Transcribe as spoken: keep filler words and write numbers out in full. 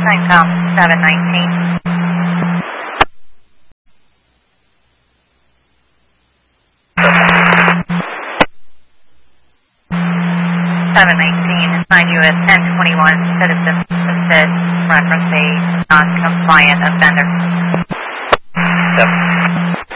Signcom seven nineteen. seven nineteen, assign you at ten twenty-one, citizen assisted, reference a non-compliant offender. Yep.